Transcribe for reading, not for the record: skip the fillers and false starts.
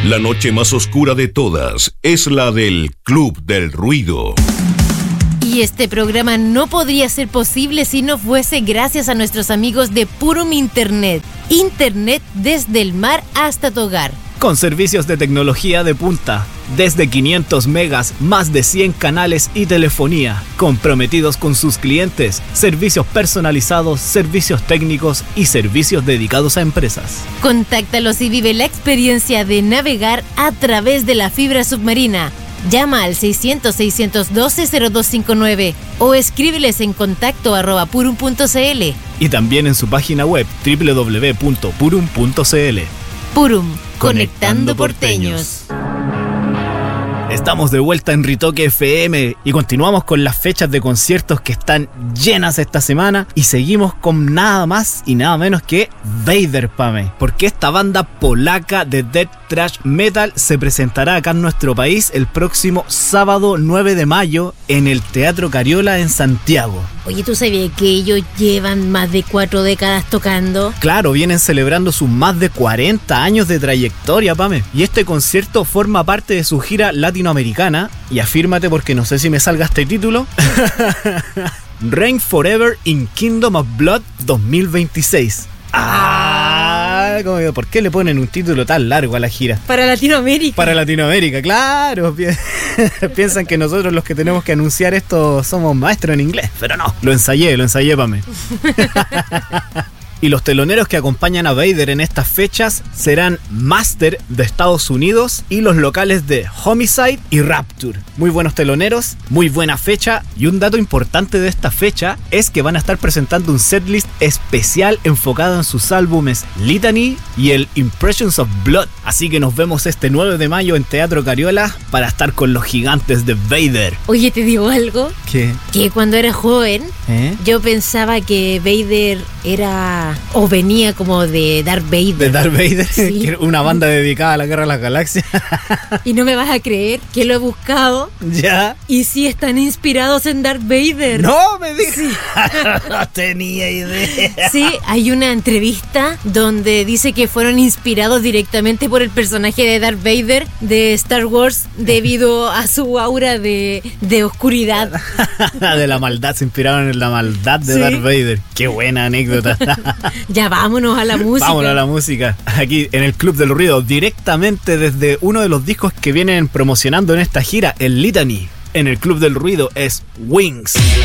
La noche más oscura de todas es la del Club del Ruido. Y este programa no podría ser posible si no fuese gracias a nuestros amigos de Purum Internet. Internet desde el mar hasta tu hogar. Con servicios de tecnología de punta, desde 500 megas, más de 100 canales y telefonía, comprometidos con sus clientes, servicios personalizados, servicios técnicos y servicios dedicados a empresas. Contáctalos y vive la experiencia de navegar a través de la fibra submarina. Llama al 600-612-0259 o escríbeles en contacto@purum.cl. Y también en su página web www.purum.cl. Purum, conectando porteños. Estamos de vuelta en Ritoque FM y continuamos con las fechas de conciertos que están llenas esta semana y seguimos con nada más y nada menos que Vader, Pame, porque esta banda polaca de death thrash metal se presentará acá en nuestro país el próximo sábado 9 de mayo en el Teatro Cariola en Santiago. Oye, ¿tú sabías que ellos llevan más de 4 décadas tocando? Claro, vienen celebrando sus más de 40 años de trayectoria, Pame. Y este concierto forma parte de su gira latinoamericana. Y afírmate porque no sé si me salga este título. Reign Forever in Kingdom of Blood 2026. ¿Por qué le ponen un título tan largo a la gira? Para Latinoamérica. Para Latinoamérica, claro. Piensan que nosotros los que tenemos que anunciar esto somos maestros en inglés. Pero no, lo ensayé, Pame. Y los teloneros que acompañan a Vader en estas fechas serán Master de Estados Unidos y los locales de Homicide y Rapture. Muy buenos teloneros, muy buena fecha, y un dato importante de esta fecha es que van a estar presentando un setlist especial enfocado en sus álbumes Litany y el Impressions of Blood. Así que nos vemos este 9 de mayo en Teatro Cariola para estar con los gigantes de Vader. Oye, ¿te digo algo? ¿Qué? Que cuando era joven, yo pensaba que Vader era... o venía como de Darth Vader. ¿De Darth Vader? Sí. Una banda dedicada a la Guerra de las Galaxias. Y no me vas a creer que lo he buscado. ¿Ya? Y sí están inspirados en Darth Vader. No me digas. Sí. No tenía idea. Sí, hay una entrevista donde dice que fueron inspirados directamente por el personaje de Darth Vader de Star Wars debido a su aura de oscuridad. De la maldad, se inspiraron en la maldad de Darth Vader. Qué buena anécdota. Ya vámonos a la música. Vámonos a la música. Aquí en el Club del Ruido, directamente desde uno de los discos que vienen promocionando en esta gira, el Litany. En el Club del Ruido es Wings.